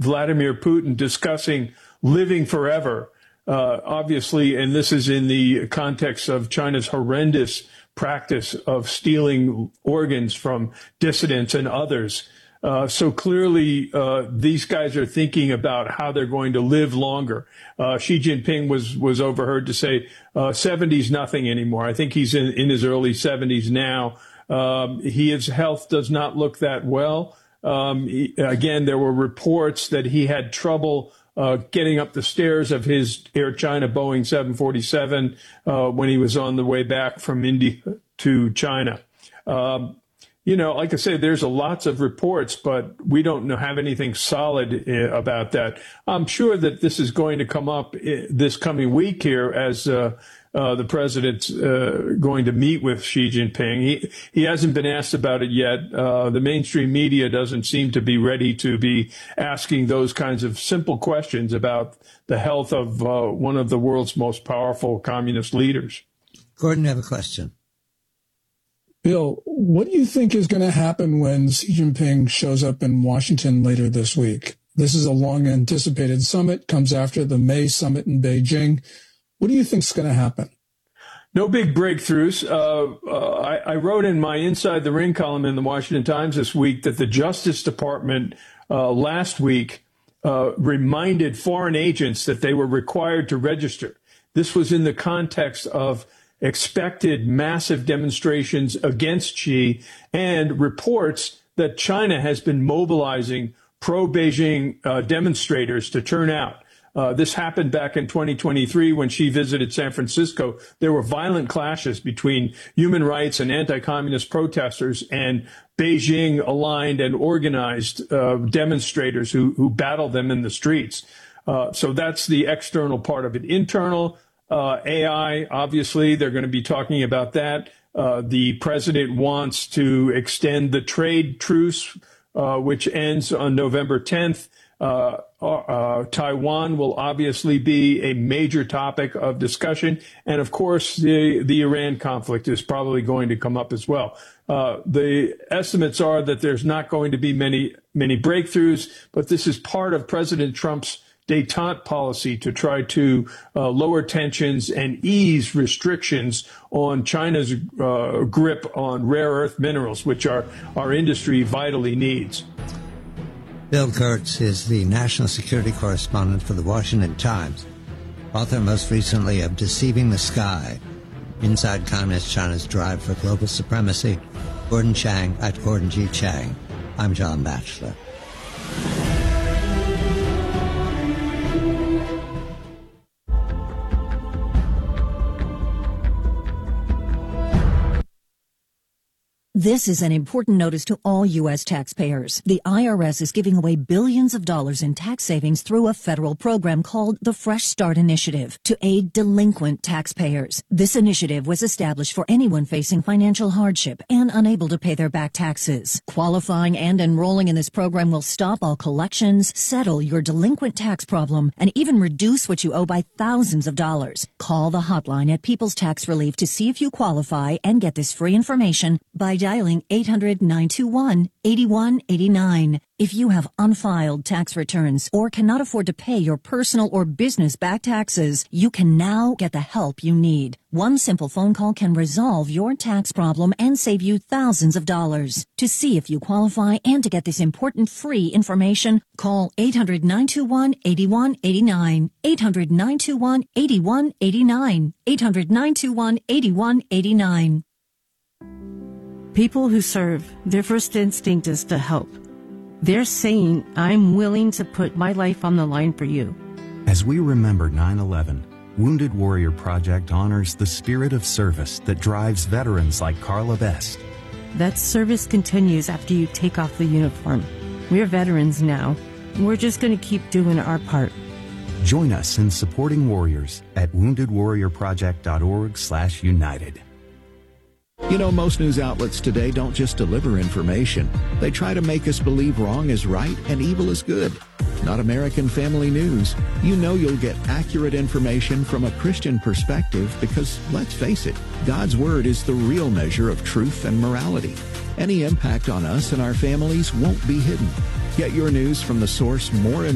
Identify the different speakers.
Speaker 1: Vladimir Putin discussing living forever. Obviously, and this is in the context of China's horrendous practice of stealing organs from dissidents and others. So clearly, these guys are thinking about how they're going to live longer. Xi Jinping was overheard to say 70's nothing anymore. I think he's in his early 70s now. His health does not look that well. Again, there were reports that he had trouble getting up the stairs of his Air China Boeing 747 when he was on the way back from India to China. Like I say, there's lots of reports, but we don't have anything solid about that. I'm sure that this is going to come up this coming week here as the president's going to meet with Xi Jinping. He hasn't been asked about it yet. The mainstream media doesn't seem to be ready to be asking those kinds of simple questions about the health of one of the world's most powerful communist leaders.
Speaker 2: Gordon, you have a question.
Speaker 3: Bill, what do you think is going to happen when Xi Jinping shows up in Washington later this week? This is a long-anticipated summit, comes after the May summit in Beijing. What do you think is going to happen?
Speaker 1: No big breakthroughs. I wrote in my Inside the Ring column in the Washington Times this week that the Justice Department last week reminded foreign agents that they were required to register. This was in the context of expected massive demonstrations against Xi and reports that China has been mobilizing pro-Beijing demonstrators to turn out. This happened back in 2023 when Xi visited San Francisco. There were violent clashes between human rights and anti-communist protesters and Beijing-aligned and organized demonstrators who battled them in the streets. So that's the external part of it. Internal, AI, obviously, they're going to be talking about that. The president wants to extend the trade truce, which ends on November 10th. Taiwan will obviously be a major topic of discussion. And, of course, the Iran conflict is probably going to come up as well. The estimates are that there's not going to be many breakthroughs, but this is part of President Trump's détente policy to try to lower tensions and ease restrictions on China's grip on rare earth minerals, which our industry vitally needs.
Speaker 2: Bill Kurtz is the national security correspondent for the Washington Times, author most recently of Deceiving the Sky, Inside Communist China's Drive for Global Supremacy. Gordon Chang at Gordon G. Chang. I'm John Batchelor.
Speaker 4: This is an important notice to all U.S. taxpayers. The IRS is giving away billions of dollars in tax savings through a federal program called the Fresh Start Initiative to aid delinquent taxpayers. This initiative was established for anyone facing financial hardship and unable to pay their back taxes. Qualifying and enrolling in this program will stop all collections, settle your delinquent tax problem, and even reduce what you owe by thousands of dollars. Call the hotline at People's Tax Relief to see if you qualify and get this free information by dialing 800-921-8189. If you have unfiled tax returns or cannot afford to pay your personal or business back taxes, you can now get the help you need. One simple phone call can resolve your tax problem and save you thousands of dollars. To see if you qualify and to get this important free information, call 800-921-8189. 800-921-8189. 800-921-8189.
Speaker 5: People who serve, their first instinct is to help. They're saying, I'm willing to put my life on the line for you.
Speaker 6: As we remember 9/11, Wounded Warrior Project honors the spirit of service that drives veterans like Carla Best.
Speaker 5: That service continues after you take off the uniform. We're veterans now. We're just going to keep doing our part.
Speaker 6: Join us in supporting warriors at woundedwarriorproject.org/united.
Speaker 7: You know, most news outlets today don't just deliver information. They try to make us believe wrong is right and evil is good. Not American Family News. You know you'll get accurate information from a Christian perspective because, let's face it, God's Word is the real measure of truth and morality. Any impact on us and our families won't be hidden. Get your news from the source more